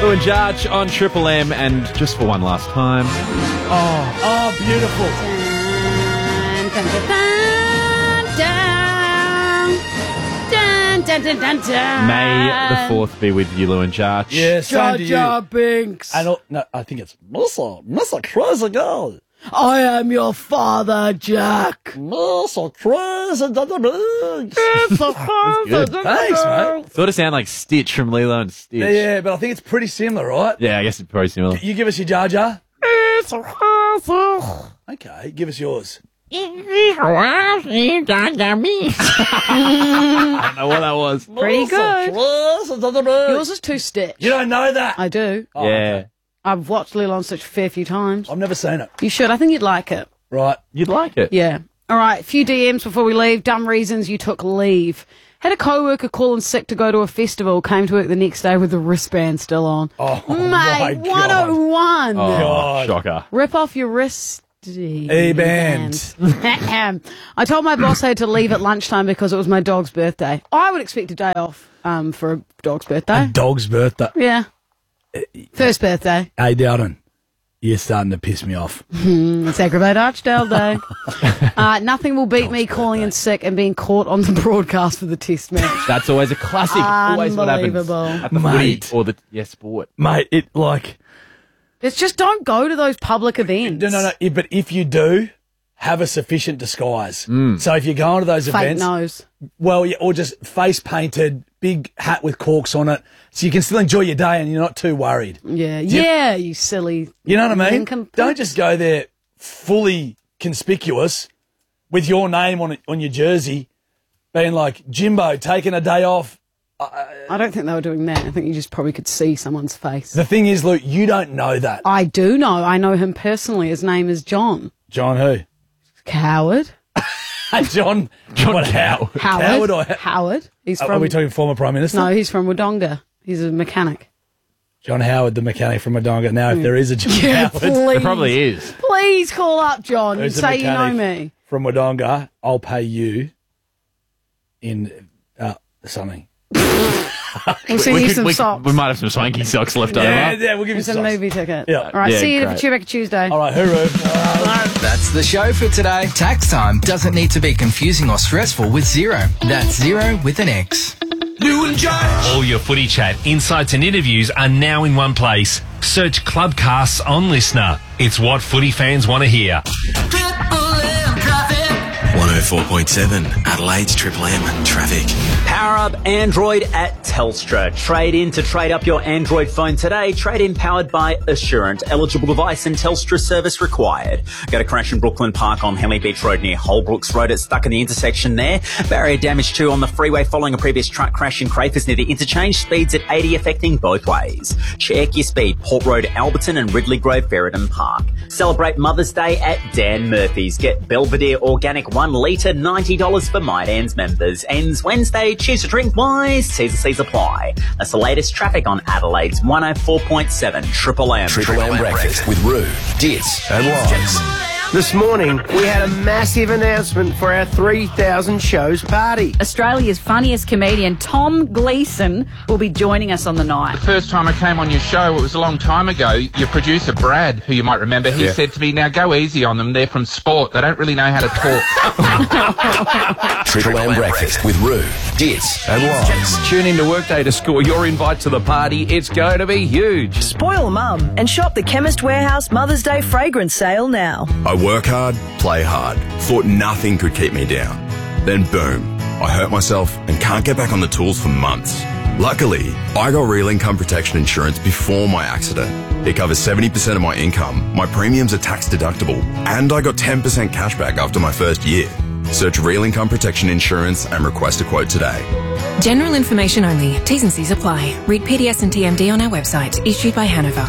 Lou and Jarch on Triple M, and just for one last time. Oh, beautiful. May the 4th be with you, Lou and Jarch. Yes, Jar Jar Binks. And no, I think it's Mr. Crazy Girl. I am your father, Jack. Mr. Crazy Binks. Good. Thanks, mate. Sort of sound like Stitch from Lilo and Stitch. Yeah, but I think it's pretty similar, right? Yeah, I guess it's probably similar. You give us your Jar Jar. Okay, give us yours. I don't know what that was. Pretty good. Yours is too Stitch. You don't know that? I do. Oh, Yeah. okay. I've watched Lilo and Stitch a fair few times. I've never seen it. You should. I think you'd like it. Right. You'd like it. Yeah. All right. A few DMs before we leave. Dumb reasons you took leave. Had a co-worker call in sick to go to a festival. Came to work the next day with the wristband still on. Oh, Mate, my God. 101. Oh, God. shocker. Rip off your wrist. E-band. I told my boss I had to leave at lunchtime because it was my dog's birthday. I would expect a day off for a dog's birthday. Dog's birthday. Yeah. First birthday. Hey, Dowden, you're starting to piss me off. It's Aggravate Archdale Day. Nothing will beat me calling in sick and being caught on the broadcast for the test match. That's always a classic. Always what happens Unbelievable. at the Mate. footy or the sport. Mate, it like... It's just don't go to those public events. No. But if you do, have a sufficient disguise. So if you're going to those Fake events... nose. Well, yeah, or just face painted, big hat with corks on it, so you can still enjoy your day and you're not too worried. Yeah. Yeah, you silly. You know what I mean? nincompoop. Don't just go there fully conspicuous with your name on your jersey, being like, Jimbo, taking a day off. I don't think they were doing that. I think you just probably could see someone's face. The thing is, Luke, you don't know that. I do know. I know him personally. His name is John. John who? Howard. John Cow. Howard. Howard or... Howard. He's Are from... we talking former Prime Minister? No, he's from Wodonga. He's a mechanic. John Howard, the mechanic from Wodonga. Now, if there is a John Yeah, Howard please. There probably is. Please call up John and who's a say you know mechanic me. from Wodonga, I'll pay you in something. We'll send you some we socks. might have some swanky socks left over. Yeah, we'll give you It's a some. movie ticket. Yeah. All right, Yeah, see you great. for Chewbacca Tuesday. All right, hooroo. That's the show for today. Tax time doesn't need to be confusing or stressful with Xero. That's Xero with an X. Lou and Jarch. All your footy chat, insights and interviews are now in one place. Search Clubcasts on Listener. It's what footy fans want to hear. 104.7 Adelaide's Triple M traffic. Power up Android at Telstra. Trade in to trade up your Android phone today. Trade in powered by Assurant. Eligible device and Telstra service required. Got a crash in Brooklyn Park on Henley Beach Road near Holbrooks Road. It's stuck in the intersection there. Barrier damage too on the freeway following a previous truck crash in Crayford near the interchange. Speeds at 80 affecting both ways. Check your speed. Port Road, Alberton and Ridley Grove, Ferryden Park. Celebrate Mother's Day at Dan Murphy's. Get Belvedere Organic 1 litre, $90 for My Dan's members. Ends Wednesday. Choose to drink wise. T's and C's apply. That's the latest traffic on Adelaide's 104.7 Triple M. Triple M breakfast with Roo, Dits and Wise. This morning, we had a massive announcement for our 3,000 shows party. Australia's funniest comedian, Tom Gleeson, will be joining us on the night. First time I came on your show, it was a long time ago, your producer, Brad, who you might remember, he said to me, now go easy on them, they're from sport, they don't really know how to talk. Triple M breakfast with Roo, Dits and Wise. Tune into Workday to score your invite to the party. It's going to be huge. Spoil mum and shop the Chemist Warehouse Mother's Day fragrance sale now. I work hard, play hard. Thought nothing could keep me down. Then boom, I hurt myself and can't get back on the tools for months. Luckily, I got real income protection insurance before my accident. It covers 70% of my income, my premiums are tax deductible, and I got 10% cash back after my first year. Search Real Income Protection Insurance and request a quote today. General information only. T's and C's apply. Read PDS and TMD on our website. Issued by Hanover.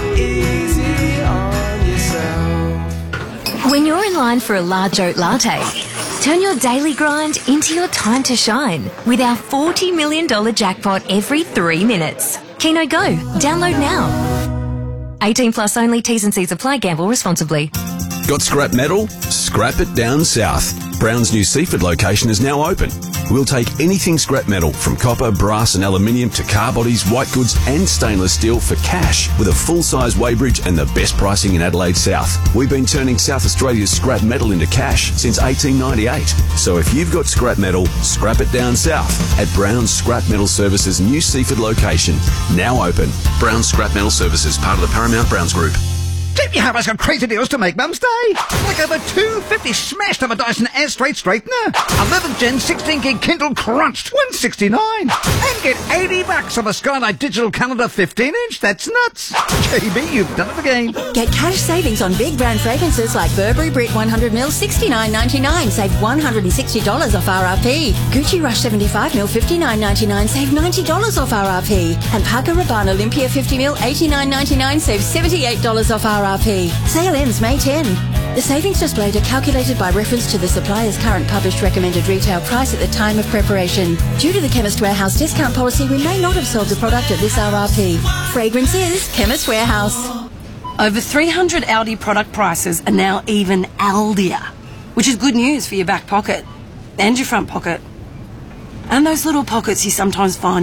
When you're in line for a large oat latte, turn your daily grind into your time to shine with our $40 million jackpot every 3 minutes. Keno Go. Download now. 18 plus only. T's and C's apply. Gamble responsibly. Got scrap metal? Scrap it down south. Brown's new Seaford location is now open. We'll take anything scrap metal from copper, brass and aluminium to car bodies, white goods and stainless steel for cash with a full-size weighbridge and the best pricing in Adelaide South. We've been turning South Australia's scrap metal into cash since 1898. So if you've got scrap metal, scrap it down south at Brown's Scrap Metal Services new Seaford location. Now open. Brown's Scrap Metal Services, part of the Paramount Browns Group. Tip you how I got crazy deals to make Mum's Day. Like over $250 smashed over Dyson Air Straight Straightener. 11th Gen 16 gig Kindle crunched, $169. And get $80 off a Skylight Digital Calendar 15-inch. That's nuts. JB, you've done it again. Get cash savings on big brand fragrances like Burberry Brit 100ml, $69.99. Save $160 off RRP. Gucci Rush 75ml, $59.99. Save $90 off RRP. And Paco Rabanne Olympia 50ml, $89.99. Save $78 off RRP. Sale ends May 10. The savings displayed are calculated by reference to the supplier's current published recommended retail price at the time of preparation. Due to the Chemist Warehouse discount policy, we may not have sold the product at this RRP. Fragrance is Chemist Warehouse. Over 300 Aldi product prices are now even Aldia, which is good news for your back pocket and your front pocket. And those little pockets you sometimes find